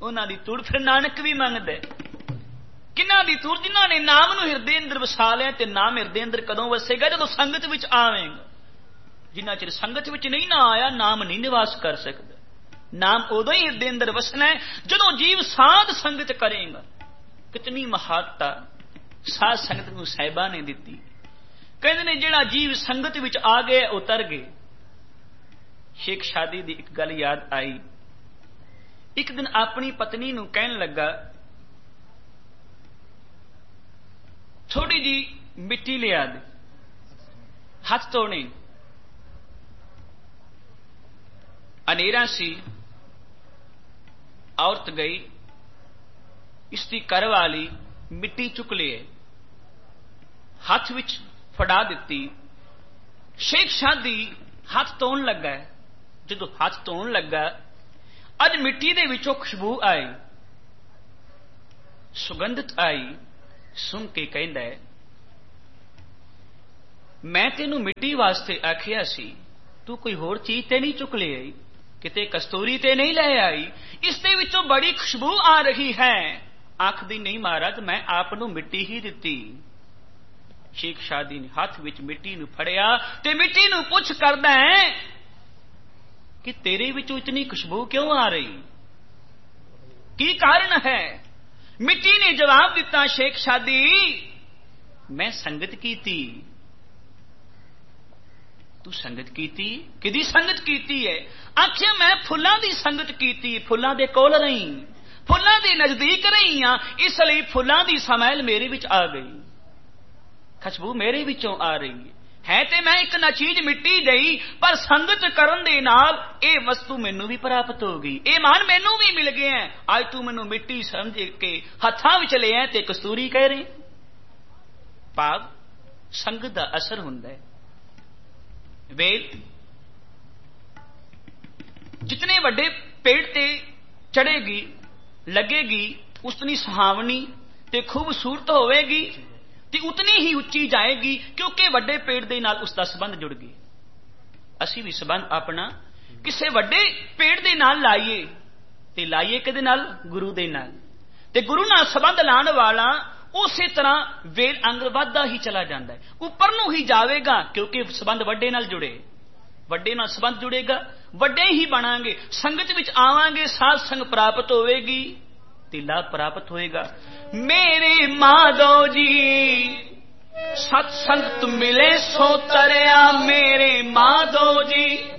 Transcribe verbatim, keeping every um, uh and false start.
उन्हां दी तुड़ फिर नानक भी मंगदा किन्हां दी तुड़ जिन्हां ने नाम नूं हिरदे अंदर वसा लिया ते नाम हिरदे अंदर कदों वसेगा जदों संगत विच आवेगा जिन्ना चिर संगत विच नहीं ना आया नाम नहीं निवास कर सकदा नाम उदों ही हिरदे अंदर वसना है जदों जीव साध संगत करेगा कितनी महानता साध संगत नूं साहिबा ने दिती कहंदे ने जिहड़ा जीव संगत विच आ गया उतर गए शेख शादी दी एक गल याद आई एक दिन अपनी पत्नी नूं कहन लगा थोड़ी जी मिट्टी लिया दे हाथ धोने अनेरा सी औरत गई इसकी घर वाली मिट्टी चुक लिए हाथ विच फड़ा दिती शेख शादी हाथ धोन लगा जदों हाथ धोन लगा अज मिट्टी दे विचों खुशबू आई सुगंधित आई सुन के कहंदा है मैं तेनू मिट्टी वास्ते आखिया सी तू कोई होर चीज ते नहीं चुक ले आई किते कस्तूरी ते नहीं ले आई इसदे विचों बड़ी खुशबू आ रही है आखदी नहीं महाराज मैं आप नू मिट्टी ही दिती शेख शादी ने हाथ विच मिट्टी नू फड़िया ते मिट्टी नू पुछ करदा है कि तेरे विचों इतनी खुशबू क्यों आ रही की कारण है मिट्टी ने जवाब दिता शेख शादी मैं संगत की थी तू संगत कीती किदी संगत कीती है आखिया मैं फुल्लां दी संगत कीती फुल्लां दे कोल रही फुल्लां दे नजदीक रही हां इसलिए फुल्लां दी समैल मेरे विच आ गई खुशबू मेरे विचों आ रही है है ते मैं एक ना चीज मिट्टी गई पर संगत करन दे नाल ए वस्तु मैनू भी प्राप्त हो गई ए मान मैनू भी मिल गया है आज तू मैनू मिट्टी समझ के हत्थां विच ले आए ते कस्तूरी कह रहे भाव संगत दा असर हुंदा है वेल जितने वड्डे पेड़ ते चढ़ेगी लगेगी उतनी सुहावनी ते खूबसूरत होवेगी ते उतनी ही उच्ची जाएगी क्योंकि वड्डे पेड़ दे नाल उसका संबंध जुड़ गया असी भी संबंध अपना किसी वड्डे पेड़ दे नाल लाइए ते लाइए किहदे नाल गुरु दे नाल ते गुरु नाल संबंध लाने वाला उसी तरह वेल अंग वधदा ही चला जाता है उपर नूं ही जाएगा क्योंकि संबंध वड्डे नाल जुड़े वड्डे नाल संबंध जुड़ेगा वड्डे ही बनांगे संगत विच आवांगे साध संग प्राप्त होवेगी ते लाभ प्राप्त होएगा मेरे माधव जी सत्संगत मिले सो तरया मेरे माधव जी